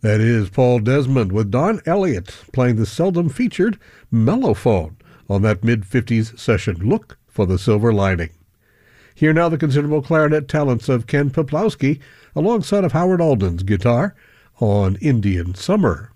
That is Paul Desmond with Don Elliott playing the seldom featured mellophone on that mid-50s session. Look for the silver lining. Hear now the considerable clarinet talents of Ken Peplowski alongside of Howard Alden's guitar on Indian Summer.